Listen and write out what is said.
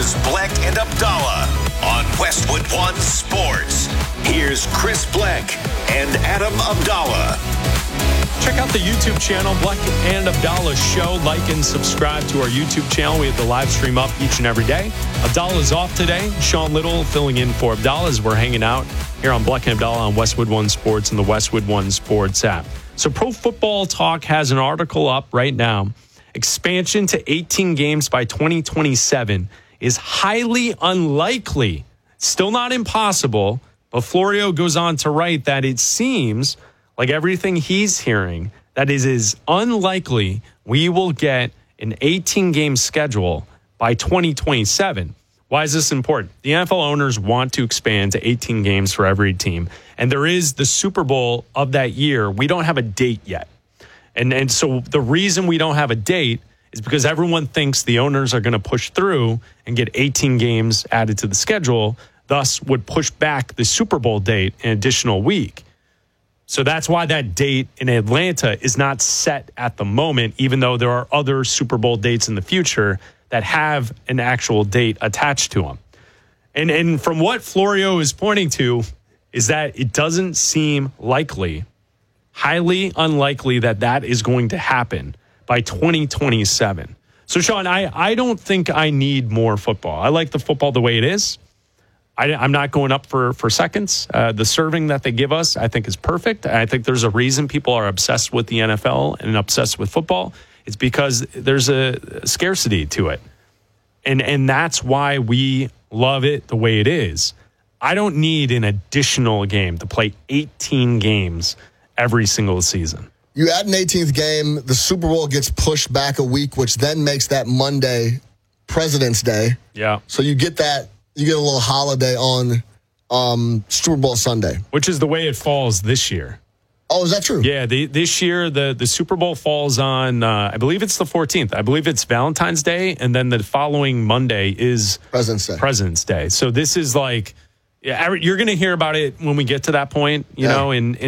Here's Bleck and Abdallah on Westwood One Sports. Here's Chris Bleck and Adam Abdallah. Check out the YouTube channel, Bleck and Abdallah Show. Like and subscribe to our YouTube channel. We have the live stream up each and every day. Abdallah's off today. Sean Little filling in for Abdallah as we're hanging out here on Bleck and Abdallah on Westwood One Sports and the Westwood One Sports app. So Pro Football Talk has an article up right now. Expansion to 18 games by 2027 is highly unlikely. Still not impossible, but Florio goes on to write that it seems like everything he's hearing, that it is unlikely we will get an 18-game schedule by 2027. Why is this important? The NFL owners want to expand to 18 games for every team. And there is the Super Bowl of that year. We don't have a date yet. And so the reason we don't have a date is because everyone thinks the owners are going to push through and get 18 games added to the schedule, thus would push back the Super Bowl date an additional week. So that's why that date in Atlanta is not set at the moment, even though there are other Super Bowl dates in the future that have an actual date attached to them. And from what Florio is pointing to is that it doesn't seem likely, highly unlikely that is going to happen by 2027. So, Sean, I don't think I need more football. I like the football the way it is. I'm not going up for seconds. The serving that they give us, I think, is perfect. I think there's a reason people are obsessed with the NFL and obsessed with football. It's because there's a scarcity to it. And that's why we love it the way it is. I don't need an additional game to play 18 games every single season. You add an 18th game, the Super Bowl gets pushed back a week, which then makes that Monday President's Day. Yeah. So you get that. You get a little holiday on Super Bowl Sunday. Which is the way it falls this year. Oh, is that true? Yeah, this year the Super Bowl falls on, I believe it's the 14th. I believe it's Valentine's Day, and then the following Monday is President's Day. So this is like, you're going to hear about it when we get to that point, you know, in